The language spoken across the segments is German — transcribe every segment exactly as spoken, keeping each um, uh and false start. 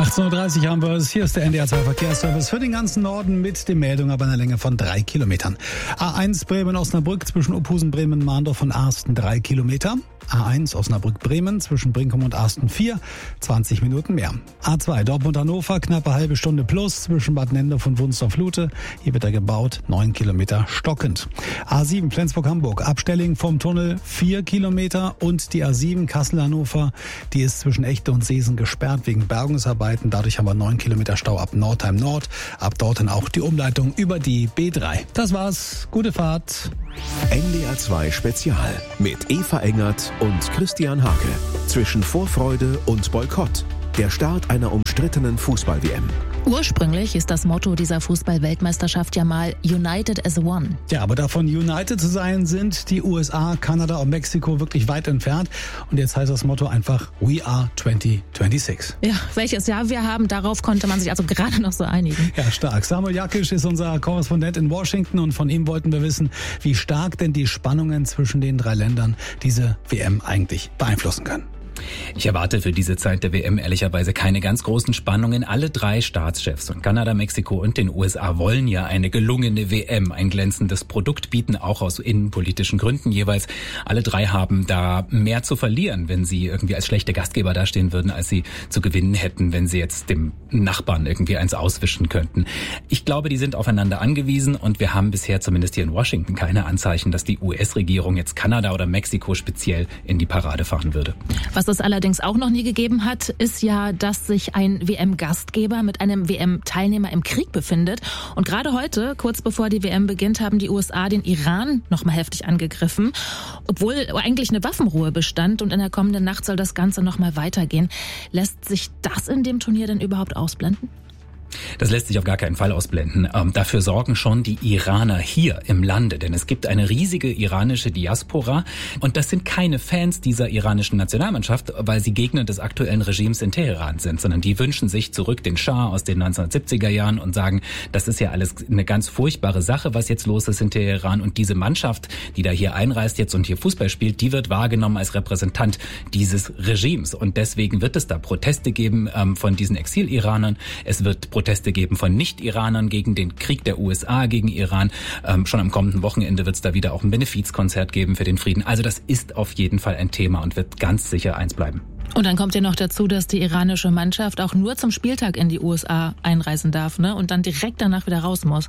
achtzehn Uhr dreißig haben wir es. Hier ist der N D R zwei Verkehrsservice für den ganzen Norden mit den Meldungen ab einer Länge von drei Kilometern. A eins Bremen-Osnabrück zwischen Ophusen, Bremen, Mahndorf und Arsten drei Kilometer. A eins Osnabrück-Bremen zwischen Brinkum und Arsten vier, zwanzig Minuten mehr. A zwei Dortmund-Hannover, knappe halbe Stunde plus zwischen Bad Nendorf und Wunsdorf-Lute. Hier wird er gebaut, neun Kilometer stockend. A sieben Flensburg-Hamburg, Abstelling vom Tunnel vier Kilometer und die A sieben Kassel-Hannover, die ist zwischen Echte und Seesen gesperrt wegen Bergungsarbeiten. Dadurch haben wir neun Kilometer Stau ab Nordheim Nord. Ab dort dann auch die Umleitung über die B drei. Das war's. Gute Fahrt. N D R zwei Spezial mit Eva Engert und Christian Hake. Zwischen Vorfreude und Boykott. Der Start einer umstrittenen Fußball-W M. Ursprünglich ist das Motto dieser Fußball-Weltmeisterschaft ja mal United as One. Ja, aber davon United zu sein, sind die U S A, Kanada und Mexiko wirklich weit entfernt. Und jetzt heißt das Motto einfach We are zwanzig sechsundzwanzig. Ja, welches Jahr wir haben, darauf konnte man sich also gerade noch so einigen. Ja, stark. Samuel Jakisch ist unser Korrespondent in Washington und von ihm wollten wir wissen, wie stark denn die Spannungen zwischen den drei Ländern diese W M eigentlich beeinflussen können. Ich erwarte für diese Zeit der W M ehrlicherweise keine ganz großen Spannungen. Alle drei Staatschefs von Kanada, Mexiko und den U S A wollen ja eine gelungene W M, ein glänzendes Produkt bieten, auch aus innenpolitischen Gründen jeweils. Alle drei haben da mehr zu verlieren, wenn sie irgendwie als schlechte Gastgeber dastehen würden, als sie zu gewinnen hätten, wenn sie jetzt dem Nachbarn irgendwie eins auswischen könnten. Ich glaube, die sind aufeinander angewiesen und wir haben bisher zumindest hier in Washington keine Anzeichen, dass die U S-Regierung jetzt Kanada oder Mexiko speziell in die Parade fahren würde. Was es allerdings auch noch nie gegeben hat, ist ja, dass sich ein W M-Gastgeber mit einem W M-Teilnehmer im Krieg befindet. Und gerade heute, kurz bevor die W M beginnt, haben die U S A den Iran noch mal heftig angegriffen, obwohl eigentlich eine Waffenruhe bestand. Und in der kommenden Nacht soll das Ganze noch mal weitergehen. Lässt sich das in dem Turnier denn überhaupt ausblenden? Das lässt sich auf gar keinen Fall ausblenden. Ähm, dafür sorgen schon die Iraner hier im Lande, denn es gibt eine riesige iranische Diaspora und das sind keine Fans dieser iranischen Nationalmannschaft, weil sie Gegner des aktuellen Regimes in Teheran sind, sondern die wünschen sich zurück den Schah aus den neunzehnhundertsiebziger Jahren und sagen, das ist ja alles eine ganz furchtbare Sache, was jetzt los ist in Teheran und diese Mannschaft, die da hier einreist jetzt und hier Fußball spielt, die wird wahrgenommen als Repräsentant dieses Regimes und deswegen wird es da Proteste geben ähm, von diesen Exil-Iranern. Es wird Proteste geben von Nicht-Iranern gegen den Krieg der U S A gegen Iran. Ähm, schon am kommenden Wochenende wird es da wieder auch ein Benefizkonzert geben für den Frieden. Also das ist auf jeden Fall ein Thema und wird ganz sicher eins bleiben. Und dann kommt ja noch dazu, dass die iranische Mannschaft auch nur zum Spieltag in die U S A einreisen darf, ne? Und dann direkt danach wieder raus muss.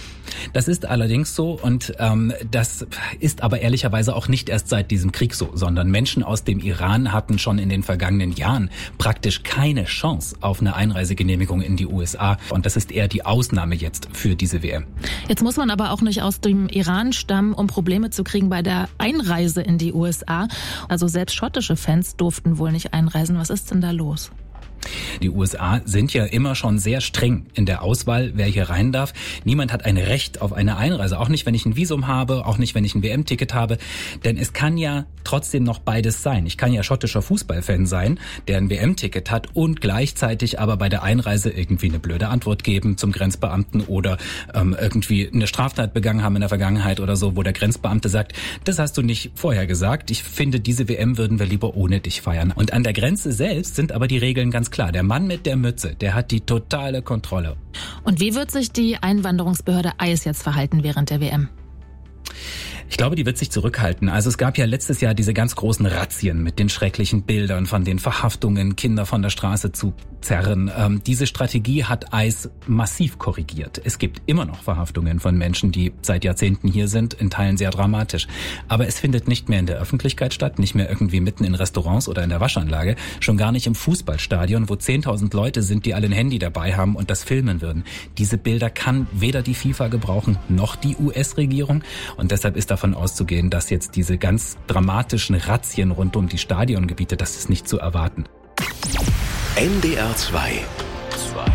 Das ist allerdings so und ähm, das ist aber ehrlicherweise auch nicht erst seit diesem Krieg so, sondern Menschen aus dem Iran hatten schon in den vergangenen Jahren praktisch keine Chance auf eine Einreisegenehmigung in die U S A und das ist eher die Ausnahme jetzt für diese W M. Jetzt muss man aber auch nicht aus dem Iran stammen, um Probleme zu kriegen bei der Einreise in die U S A. Also selbst schottische Fans durften wohl nicht einreisen. Was ist denn da los? Die U S A sind ja immer schon sehr streng in der Auswahl, wer hier rein darf. Niemand hat ein Recht auf eine Einreise, auch nicht, wenn ich ein Visum habe, auch nicht, wenn ich ein W M-Ticket habe. Denn es kann ja trotzdem noch beides sein. Ich kann ja schottischer Fußballfan sein, der ein W M-Ticket hat und gleichzeitig aber bei der Einreise irgendwie eine blöde Antwort geben zum Grenzbeamten oder ähm, irgendwie eine Straftat begangen haben in der Vergangenheit oder so, wo der Grenzbeamte sagt, das hast du nicht vorher gesagt. Ich finde, diese W M würden wir lieber ohne dich feiern. Und an der Grenze selbst sind aber die Regeln ganz klar. Der Mann mit der Mütze, der hat die totale Kontrolle. Und wie wird sich die Einwanderungsbehörde I C E jetzt verhalten während der W M? Ich glaube, die wird sich zurückhalten. Also es gab ja letztes Jahr diese ganz großen Razzien mit den schrecklichen Bildern von den Verhaftungen, Kinder von der Straße zu zerren. Ähm, diese Strategie hat I C E massiv korrigiert. Es gibt immer noch Verhaftungen von Menschen, die seit Jahrzehnten hier sind, in Teilen sehr dramatisch. Aber es findet nicht mehr in der Öffentlichkeit statt, nicht mehr irgendwie mitten in Restaurants oder in der Waschanlage, schon gar nicht im Fußballstadion, wo zehntausend Leute sind, die alle ein Handy dabei haben und das filmen würden. Diese Bilder kann weder die FIFA gebrauchen, noch die U S-Regierung und deshalb ist davon auszugehen, dass jetzt diese ganz dramatischen Razzien rund um die Stadiongebiete, das ist nicht zu erwarten. N D R zwei.